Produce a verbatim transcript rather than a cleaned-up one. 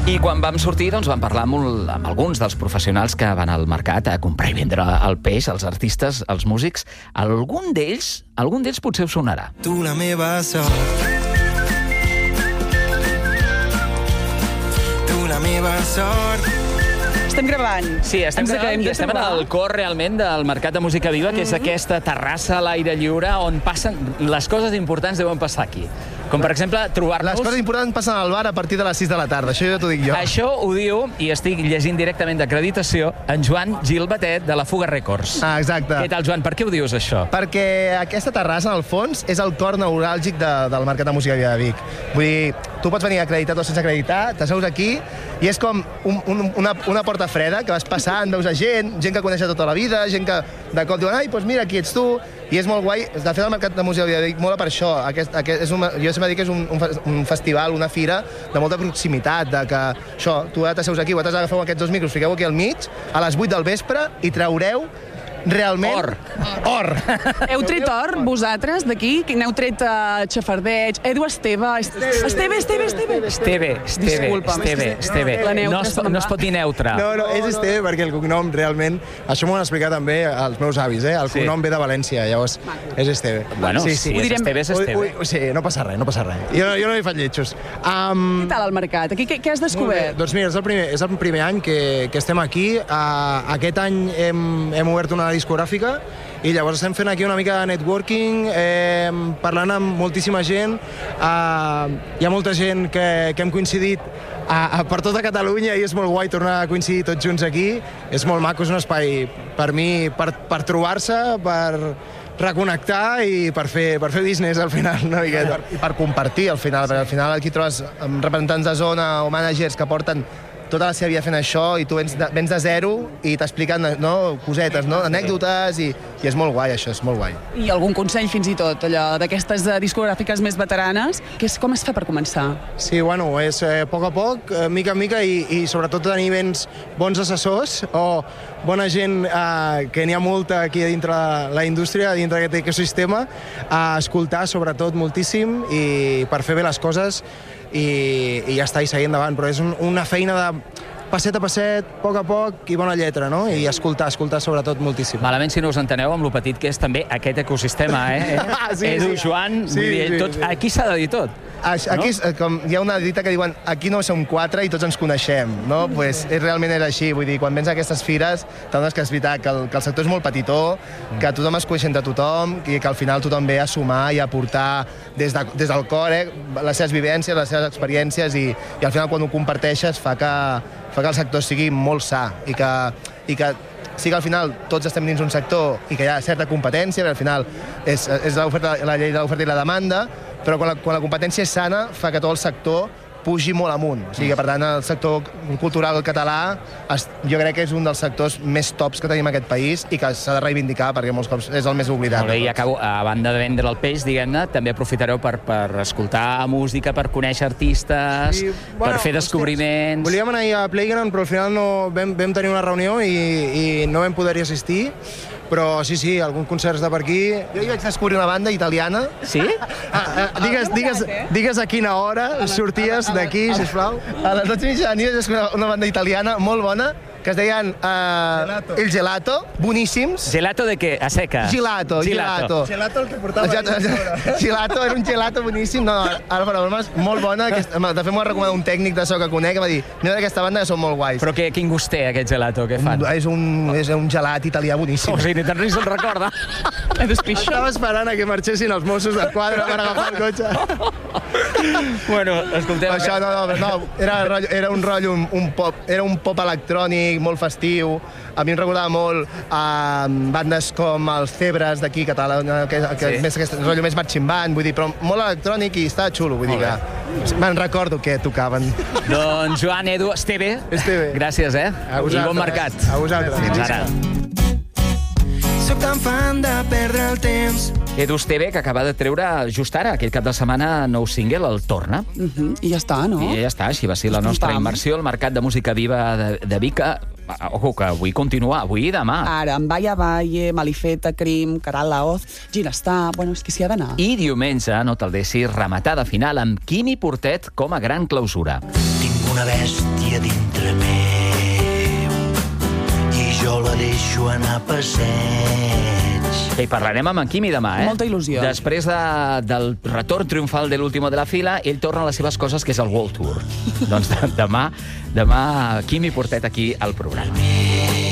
I quan vam sortir, doncs, vam parlar amb, un, amb alguns dels professionals que van al mercat a comprar i vendre el peix, els artistes, els músics. Algun d'ells, algun d'ells potser us sonarà. Tu la meva sort. Tu la meva sort. Estem gravant. Sí, estem gravant i estem en el cor realment del Mercat de Música Viva, que és aquesta terrassa a l'aire lliure on passen... Les coses importants deuen passar aquí. Com, per exemple, trobar-nos... Les coses importants passen al bar a partir de les sis de la tarda, això ja t'ho dic jo. Això ho diu, i estic llegint directament d'acreditació, en Joan Gil Batet, de la Fuga Records. Ah, exacte. Què tal, Joan? Per què ho dius, això? Perquè aquesta terrassa, en el fons, és el cor neuràlgic de, del Mercat de Música Viva de Vic. Vull dir, tu pots venir acreditat o sense acreditar, t'asseus aquí, i és com un, un, una, una porta freda, que vas passant, veus a gent, gent que coneixes tota la vida, gent que de cop diuen, ai, doncs mira, aquí ets tu, i és molt guai. De fet, el Mercat de Música Viva de Vic mola per això. Aquest, aquest és un, jo sempre dic que és un, un, un festival, una fira de molta proximitat, de que això, tu ara t'asseus aquí, vosaltres agafeu aquests dos micros, fiqueu aquí al mig, a les vuit del vespre, i traureu realment... Or. Or. Heu tret or, vosaltres, d'aquí? N'heu tret uh, xafardeig? Edu Esteve? Esteve, Esteve, Esteve. Esteve, Esteve, Disculpa'm, Esteve, Esteve. La neutra No es, se'n no va. es pot dir neutre. No, no, és Esteve perquè el cognom realment... Això m'ho han explicat també els meus avis, eh? El Sí. cognom ve de València, llavors és Esteve. Bueno, sí, sí, Ho és direm- Esteve, és Esteve. Ui, ui, sí, no passa res, no passa res. Jo, jo no he fet lletjos. Um, Què tal el mercat? Aquí, què, què has Molt bé. descobert? Doncs mira, és el primer, és el primer any que, que estem aquí. Uh, aquest any hem, hem obert una discogràfica i llavors estem fent aquí una mica de networking, eh, parlant amb moltíssima gent. Uh, hi ha molta gent que, que hem coincidit a, a, per tota Catalunya i és molt guai tornar a coincidir tots junts aquí. És molt maco, és un espai per mi per, per trobar-se, per reconnectar i per fer, per fer business al final una miqueta. I per compartir, al final, perquè al final aquí trobes amb representants de zona o managers que porten tota la seva vida fent això i tu vens de, vens de zero i t'expliquen, no, cosetes, no, anècdotes i, i és molt guai, això, és molt guai. I algun consell fins i tot, allò d'aquestes eh, discogràfiques més veteranes, que és com es fa per començar? Sí, bueno, és eh, a poc a poc, eh, mica en mica, i, i sobretot tenir bens, bons assessors o bona gent, eh, que n'hi ha molta aquí dintre la indústria, dintre d'aquest ecosistema, a escoltar sobretot moltíssim i per fer bé les coses i, i ja està, i seguir endavant. Però és un, una feina de passet a passet, a poc a poc i bona lletra, no? I escoltar, escoltar sobretot moltíssim. Malament si no us enteneu amb lo petit que és també aquest ecosistema, eh? Sí, Edu, sí. Joan, Sí, vull dir, sí, tot, sí. aquí s'ha de dir tot. Aquí és, com, hi ha una dita que diuen aquí no som quatre i tots ens coneixem, no? Pues, és, realment és així, vull dir, quan vens a aquestes fires t'adones que és veritat que el, que el sector és molt petitó, que tothom es coneix entre tothom i que al final tothom ve a sumar i a portar des, de, des del cor, eh, les seves vivències, les seves experiències i, i al final quan ho comparteixes fa que, fa que el sector sigui molt sa i que, i que sí que al final tots estem dins un sector i que hi ha certa competència, perquè al final és, és la llei de l'oferta i la demanda, però quan la, quan la competència és sana fa que tot el sector pugi molt amunt. O sigui que, per tant, el sector cultural català es, jo crec que és un dels sectors més tops que tenim en aquest país i que s'ha de reivindicar perquè molts cops és el més oblidat. Molt bé, i acabo, a banda de vendre el peix, diguem-ne, també aprofitareu per, per escoltar música, per conèixer artistes, I, per fer descobriments... Volíem anar a Playground, però al final no, vam, vam tenir una reunió i, i no vam poder-hi assistir. Però sí, sí, alguns concerts de per aquí. Jo hi vaig descobrir una banda italiana. Sí? Ah, ah, digues, digues, digues a quina hora sorties d'aquí, sisplau. A les dotze i mitja de la nit vaig descobrir una banda italiana molt bona que es deien uh, El Gelato, boníssims. Gelato de què? A seca? Gelato, gelato. Gelato el que portava Gelato, gelato, era un gelato boníssim. No, ara per bromes, molt bona. Aquesta, de fet, m'ho va recomanar un tècnic de so que conec, que va dir, mira aquesta banda que són molt guais. Però que, quin gust té, aquest gelato, què fan? És un, és un gelat italià boníssim. O sigui, ni tan ris se'n recorda. Estava esperant a que marxessin els Mossos d'Esquadra per agafar el cotxe. Bueno, escolteu... Això no, no, no era, rotllo, era un rotllo, un, un pop, era un pop electrònic molt festiu. A mi em recordava molt a uh, bandes com els Cebres d'aquí, Catalunya, que, que Sí. més aquest rotllo més marching band, vull dir, però molt electrònic i estava xulo, vull dir que me'n recordo que tocaven. Doncs Joan, Edu, Esteve, Esteve. gràcies, eh? A vosaltres. I bon mercat. A vosaltres. Fins ara. Soc tan fan de perdre el temps. Edu Esteve, que acaba de treure just ara, aquest cap de setmana, nou single, el Torna. Uh -huh. I ja està, no? I ja està, així va ser la nostra Pam. immersió al Mercat de Música Viva de, de Vic. Ojo, que avui continua, avui i demà. Ara, amb Vaya Valle, Malifeta, Crim, Caral Laoz, Ginestar... Bueno, és que s'hi ha d'anar. I diumenge, no te'l deixis, rematada final amb Quimi Portet com a gran clausura. Tinc una bèstia dintre meu i jo la deixo anar a passeig. I parlarem amb en Quimi demà, eh? Molta il·lusió. Després de, del retorn triomfal de l'último de la fila, ell torna a les seves coses, que és el World Tour. Doncs demà, demà Quimi Portet aquí al programa.